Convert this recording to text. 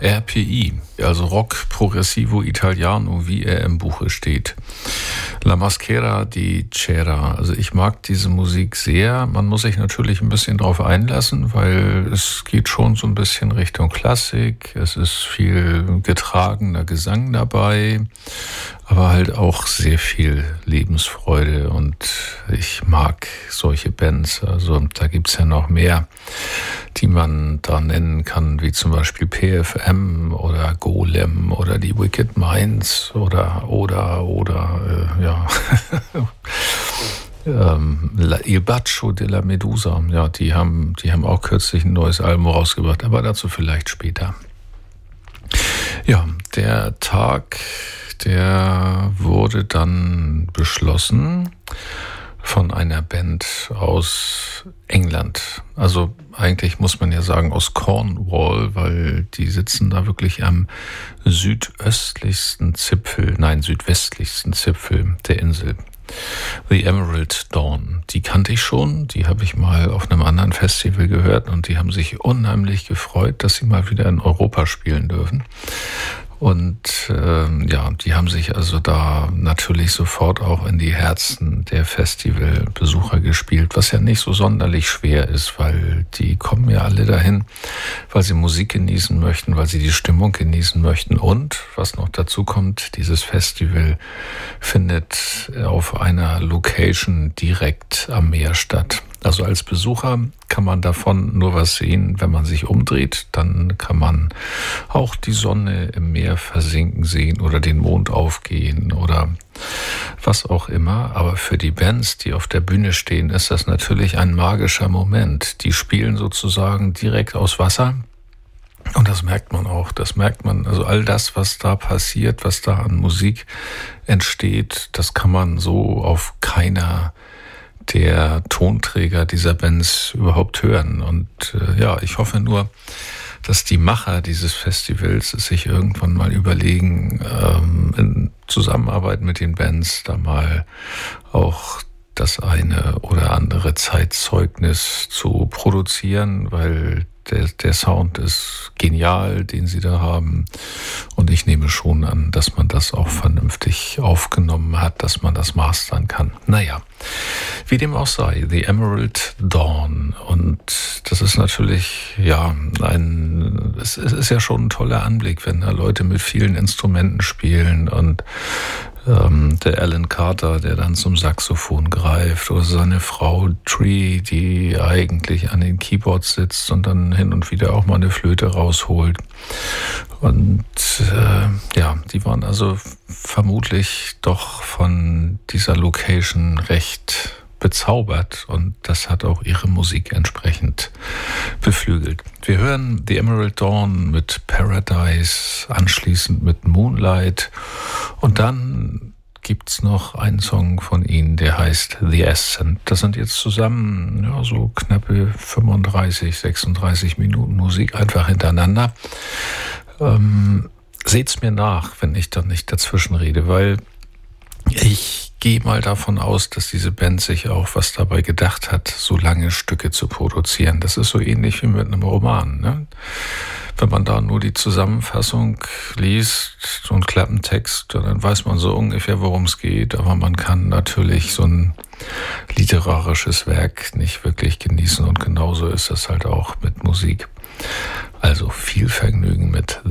RPI, also Rock Progressivo Italiano, wie er im Buche steht. La Maschera di Cera. Also ich mag diese Musik sehr. Man muss sich natürlich ein bisschen drauf einlassen, weil es geht schon so ein bisschen Richtung Klassik. Es ist viel getragener Gesang dabei, aber halt auch sehr viel Lebensfreude und ich mag solche Bands. Also da gibt's ja noch mehr, die man da nennen kann, wie zum Beispiel PFM oder Golem oder die Wicked Minds oder Il Bacio della Medusa. Ja, die haben auch kürzlich ein neues Album rausgebracht, aber dazu vielleicht später. Ja, der Tag, der wurde dann beschlossen von einer Band aus England. Also eigentlich muss man ja sagen aus Cornwall, weil die sitzen da wirklich am südwestlichsten Zipfel der Insel. The Emerald Dawn. Die kannte ich schon, die habe ich mal auf einem anderen Festival gehört und die haben sich unheimlich gefreut, dass sie mal wieder in Europa spielen dürfen. Und die haben sich also da natürlich sofort auch in die Herzen der Festivalbesucher gespielt, was ja nicht so sonderlich schwer ist, weil die kommen ja alle dahin, weil sie Musik genießen möchten, weil sie die Stimmung genießen möchten. Und was noch dazu kommt, dieses Festival findet auf einer Location direkt am Meer statt. Also als Besucher kann man davon nur was sehen, wenn man sich umdreht. Dann kann man auch die Sonne im Meer versinken sehen oder den Mond aufgehen oder was auch immer. Aber für die Bands, die auf der Bühne stehen, ist das natürlich ein magischer Moment. Die spielen sozusagen direkt aus Wasser. Und das merkt man auch, also all das, was da passiert, was da an Musik entsteht, das kann man so auf keiner der Tonträger dieser Bands überhaupt hören. Und ich hoffe nur, dass die Macher dieses Festivals es sich irgendwann mal überlegen, in Zusammenarbeit mit den Bands da mal auch das eine oder andere Zeitzeugnis zu produzieren, weil der Sound ist genial, den sie da haben. Und ich nehme schon an, dass man das auch vernünftig aufgenommen hat, dass man das mastern kann. Naja, wie dem auch sei, The Emerald Dawn. Und das ist natürlich, es ist ja schon ein toller Anblick, wenn da Leute mit vielen Instrumenten spielen und der Alan Carter, der dann zum Saxophon greift, oder seine Frau Tree, die eigentlich an den Keyboards sitzt und dann hin und wieder auch mal eine Flöte rausholt. Und die waren also vermutlich doch von dieser Location recht bezaubert und das hat auch ihre Musik entsprechend beflügelt. Wir hören The Emerald Dawn mit Paradise, anschließend mit Moonlight und dann gibt's noch einen Song von ihnen, der heißt The Ascent. Das sind jetzt zusammen so knappe 35, 36 Minuten Musik einfach hintereinander. Seht's mir nach, wenn ich dann nicht dazwischen rede, weil ich gehe mal davon aus, dass diese Band sich auch was dabei gedacht hat, so lange Stücke zu produzieren. Das ist so ähnlich wie mit einem Roman, ne? Wenn man da nur die Zusammenfassung liest, so einen Klappentext, dann weiß man so ungefähr, worum es geht. Aber man kann natürlich so ein literarisches Werk nicht wirklich genießen. Und genauso ist das halt auch mit Musik. Also viel Vergnügen mit